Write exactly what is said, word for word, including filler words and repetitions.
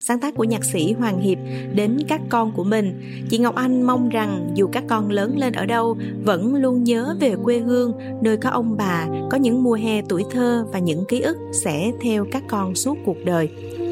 sáng tác của nhạc sĩ Hoàng Hiệp, đến các con của mình. Chị Ngọc Anh mong rằng dù các con lớn lên ở đâu, vẫn luôn nhớ về quê hương, nơi có ông bà, có những mùa hè tuổi thơ và những ký ức sẽ theo các con suốt cuộc đời.